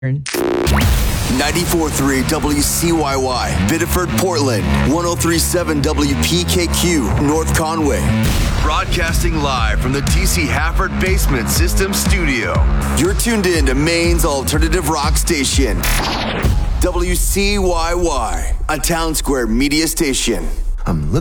94.3 WCYY, Biddeford, Portland. 103.7 WPKQ, North Conway. Broadcasting live from the TC Hafford Basement System Studio. You're tuned in to Maine's alternative rock station. WCYY, a Town Square media station. I'm looking